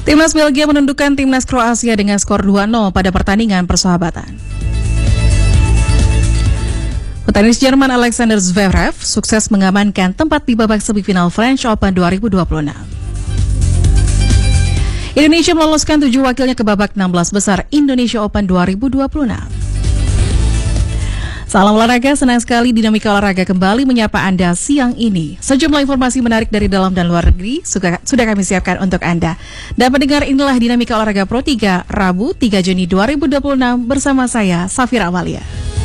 Timnas Belgia menundukkan Timnas Kroasia dengan skor 2-0 pada pertandingan persahabatan. Petenis Jerman Alexander Zverev sukses mengamankan tempat di babak semifinal French Open 2026. Indonesia meloloskan 7 wakilnya ke babak 16 besar Indonesia Open 2026. Salam olahraga, senang sekali Dinamika Olahraga kembali menyapa Anda siang ini. Sejumlah informasi menarik dari dalam dan luar negeri sudah kami siapkan untuk Anda. Dan pendengar, inilah Dinamika Olahraga Pro 3, Rabu 3 Juni 2026 bersama saya, Safira Amalia.